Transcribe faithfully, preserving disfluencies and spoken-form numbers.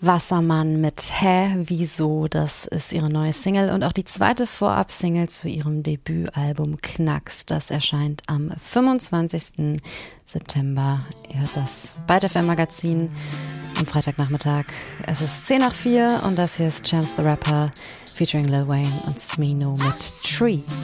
Wassermann mit Hä, wieso? Das ist ihre neue Single und auch die zweite Vorab-Single zu ihrem Debütalbum Knacks. Das erscheint am fünfundzwanzigsten September. Ihr hört das bei F M Magazin am Freitagnachmittag. Es ist zehn nach vier und das hier ist Chance the Rapper featuring Lil Wayne und Smino mit Tree.